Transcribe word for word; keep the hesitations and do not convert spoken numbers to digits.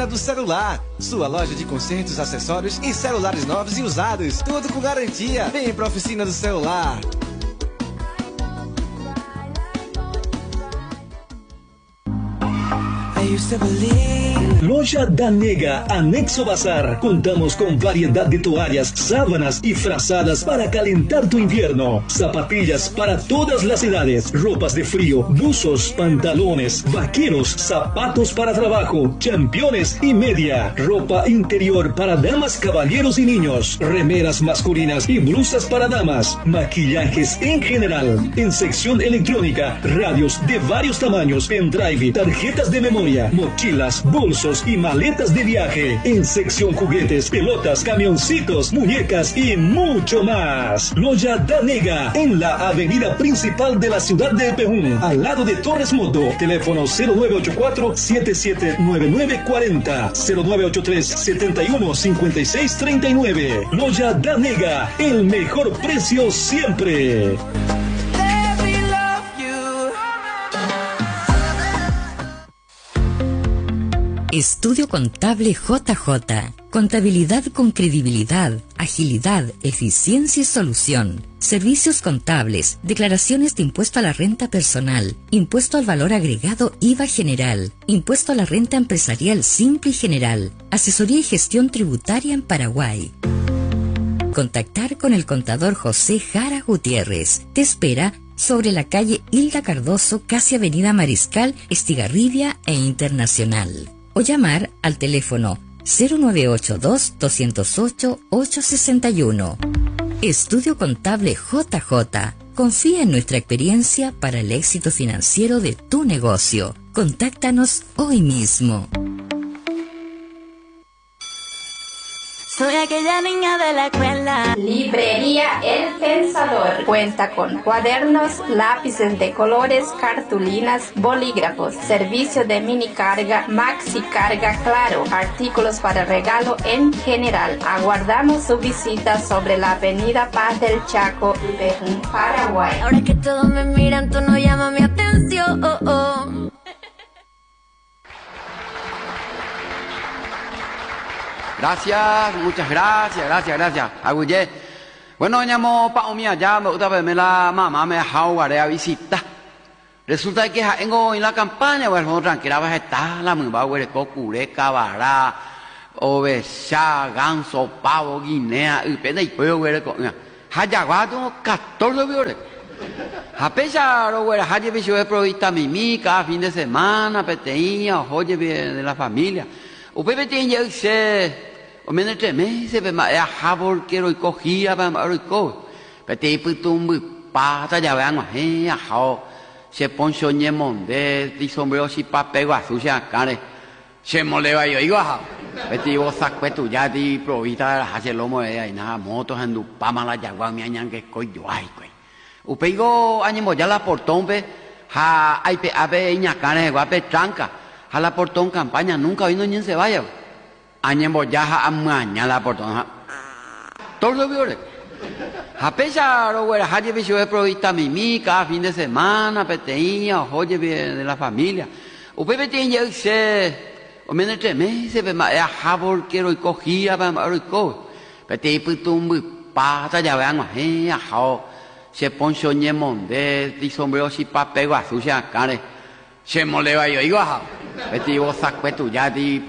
Oficina do Celular. Sua loja de consertos, acessórios e celulares novos e usados. Tudo com garantia. Vem pra Oficina do Celular. Loja da Nega, Anexo Bazar. Contamos con variedad de toallas, sábanas y frazadas para calentar tu invierno. Zapatillas para todas las edades. Ropas de frío, buzos, pantalones, vaqueros, zapatos para trabajo, championes y media. Ropa interior para damas, caballeros y niños. Remeras masculinas y blusas para damas. Maquillajes en general. En sección electrónica, radios de varios tamaños, pendrive, tarjetas de memoria, mochilas, bolsos y maletas de viaje. En sección juguetes, pelotas, camioncitos, muñecas y mucho más. Loja da Nega, en la avenida principal de la ciudad de Epehún, al lado de Torres Moto. Teléfono cero nueve ocho cuatro, siete siete nueve nueve cuatro cero, cero nueve ocho tres, siete uno, cinco seis tres nueve. Loja da Nega, el mejor precio siempre. Estudio Contable J J. Contabilidad con credibilidad, agilidad, eficiencia y solución. Servicios contables, declaraciones de impuesto a la renta personal, impuesto al valor agregado I V A general, impuesto a la renta empresarial simple y general, asesoría y gestión tributaria en Paraguay. Contactar con el contador José Jara Gutiérrez. Te espera sobre la calle Hilda Cardoso, casi Avenida Mariscal, Estigarribia e Internacional. O llamar al teléfono cero nueve ocho dos, dos cero ocho, ocho seis uno. Estudio Contable J J. Confía en nuestra experiencia para el éxito financiero de tu negocio. Contáctanos hoy mismo. Soy aquella niña de la escuela. Librería El Pensador. Cuenta con cuadernos, lápices de colores, cartulinas, bolígrafos, servicio de mini carga, maxi carga, claro, artículos para regalo en general. Aguardamos su visita sobre la avenida Paz del Chaco, Epehún, Paraguay. Ahora que todos me miran, tú no llamas mi atención. Oh, oh. Gracias, muchas gracias, gracias, gracias. Aguye. Bueno, llamo pa omia ya me gusta verme la mamá me jaugaré a visita. Resulta que en la campaña, bueno, tranquila vas a estar, la muba, güey, cocure, cabará, oveja, ganso, pavo, guinea, y pena y pollo, güey, hayaguato, catorce viores. A pesar, güey, haye vicio de provista mimi, cada fin de semana, peteña, oye, de la familia. Usted tiene que ser. O menos tres meses, pero ya jabor quiero y cogía para ahora y co. Pero te putum pata ya vean eh ya jao. Se poncho ñemonde, di sombrero si papel azul se acare. Se moleva yo digo jao. Pero te vos saco tu ya di provita la hace lomo de ahí nada motos en du pama la yagua mi añan que coi yo ay coi. Usted digo añemo ya la portón pe ha hay pe abe ñacane guape tranca. A la portón campaña nunca vino ni se vaya. Añemo ya a mañana la portón. Todo lo vio. A pesar güey, haye vicio de provista mimi cada fin de semana, peteña, oye de la familia. Usted tiene que ser o menos tres meses, pero ya jabor quiero y cogía para ahora y co. Pero te putum pata ya vean eh ya jao. Se poncho ñemonde, di sombrero si papel azul se acare. Se moleva yo digo jao. Pero te vos saco tu ya di